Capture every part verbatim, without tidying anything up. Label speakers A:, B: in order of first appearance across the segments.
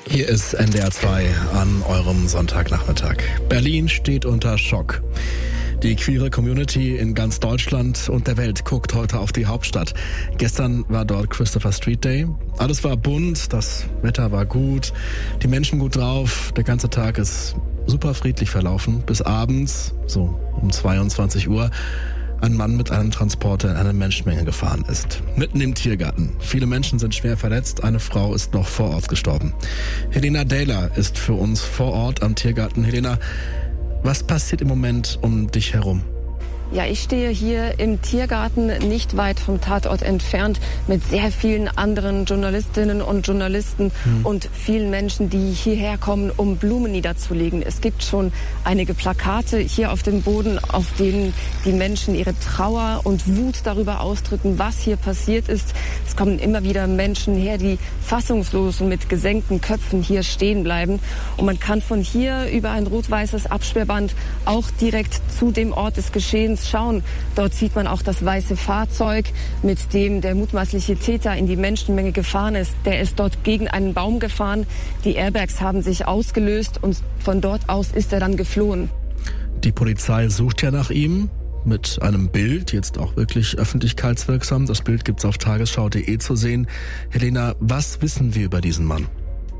A: Hier ist N D R zwei an eurem Sonntagnachmittag. Berlin steht unter Schock. Die queere Community in ganz Deutschland und der Welt guckt heute auf die Hauptstadt. Gestern war dort Christopher Street Day. Alles war bunt, das Wetter war gut, die Menschen gut drauf. Der ganze Tag ist super friedlich verlaufen. Bis abends, so um zweiundzwanzig Uhr, ein Mann mit einem Transporter in eine Menschenmenge gefahren ist. Mitten im Tiergarten. Viele Menschen sind schwer verletzt, eine Frau ist noch vor Ort gestorben. Helena Dahler ist für uns vor Ort am Tiergarten. Helena, was passiert im Moment um dich herum?
B: Ja, ich stehe hier im Tiergarten, nicht weit vom Tatort entfernt, mit sehr vielen anderen Journalistinnen und Journalisten hm. und vielen Menschen, die hierher kommen, um Blumen niederzulegen. Es gibt schon einige Plakate hier auf dem Boden, auf denen die Menschen ihre Trauer und Wut darüber ausdrücken, was hier passiert ist. Es kommen immer wieder Menschen her, die fassungslos und mit gesenkten Köpfen hier stehen bleiben. Und man kann von hier über ein rot-weißes Absperrband auch direkt zu dem Ort des Geschehens schauen. Dort sieht man auch das weiße Fahrzeug, mit dem der mutmaßliche Täter in die Menschenmenge gefahren ist. Der ist dort gegen einen Baum gefahren. Die Airbags haben sich ausgelöst und von dort aus ist er dann geflohen.
A: Die Polizei sucht ja nach ihm mit einem Bild, jetzt auch wirklich öffentlichkeitswirksam. Das Bild gibt's auf tagesschau punkt de zu sehen. Helena, was wissen wir über diesen Mann?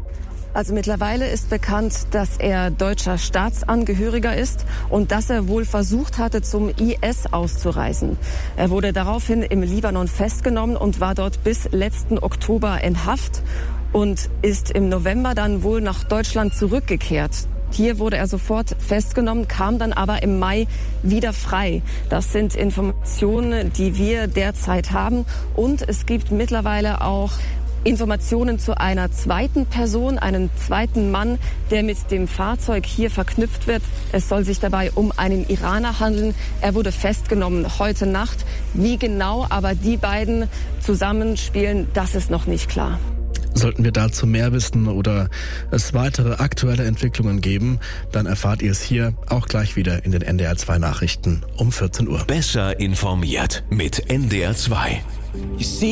B: Also mittlerweile ist bekannt, dass er deutscher Staatsangehöriger ist und dass er wohl versucht hatte, zum I S auszureisen. Er wurde daraufhin im Libanon festgenommen und war dort bis letzten Oktober in Haft und ist im November dann wohl nach Deutschland zurückgekehrt. Hier wurde er sofort festgenommen, kam dann aber im Mai wieder frei. Das sind Informationen, die wir derzeit haben. Und es gibt mittlerweile auch Informationen zu einer zweiten Person, einem zweiten Mann, der mit dem Fahrzeug hier verknüpft wird. Es soll sich dabei um einen Iraner handeln. Er wurde festgenommen heute Nacht. Wie genau aber die beiden zusammenspielen, das ist noch nicht klar.
A: Sollten wir dazu mehr wissen oder es weitere aktuelle Entwicklungen geben, dann erfahrt ihr es hier auch gleich wieder in den N D R zwei Nachrichten um vierzehn Uhr.
C: Besser informiert mit N D R zwei.